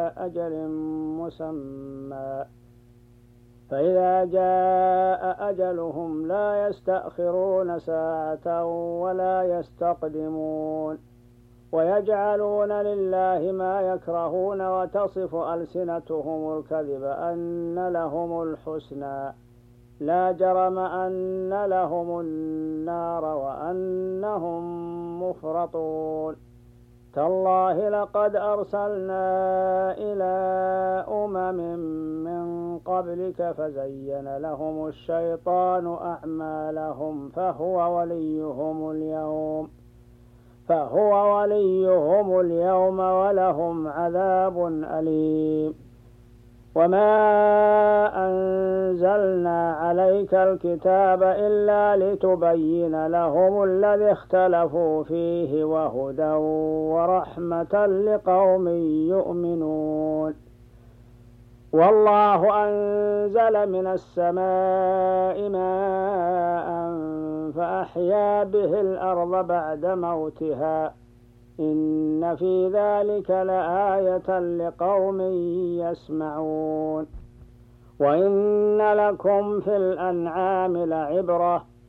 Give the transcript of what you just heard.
أجل مسمى فإذا جاء أجلهم لا يستأخرون ساعة ولا يستقدمون ويجعلون لله ما يكرهون وتصف ألسنتهم الكذب أن لهم الحسنى لا جرم أن لهم النار وأنهم مفرطون تالله لقد أرسلنا إلى من قبلك فزين لهم الشيطان أعمالهم فهو وليهم اليوم ولهم عذاب أليم وما أنزلنا عليك الكتاب إلا لتبين لهم الذي اختلفوا فيه وهدى ورحمة لقوم يؤمنون والله أنزل من السماء ماء فأحيا به الأرض بعد موتها إن في ذلك لآية لقوم يسمعون وإن لكم في الأنعام لعبرة